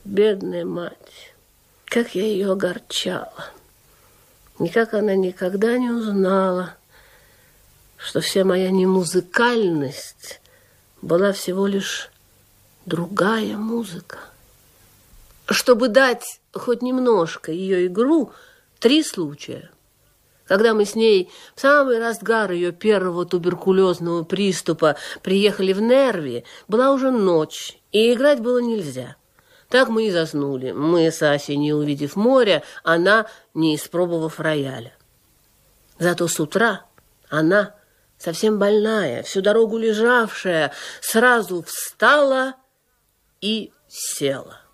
Бедная мать, как я ее огорчала. Никак она никогда не узнала, что вся моя немузыкальность была всего лишь другая музыка. Чтобы дать хоть немножко ее игру, 3 случая. Когда мы с ней в самый разгар ее первого туберкулезного приступа приехали в Нерви, была уже ночь, и играть было нельзя. Так мы и заснули. Мы с Асей, не увидев моря, она, не испробовав рояля. Зато с утра она, совсем больная, всю дорогу лежавшая, сразу встала и села.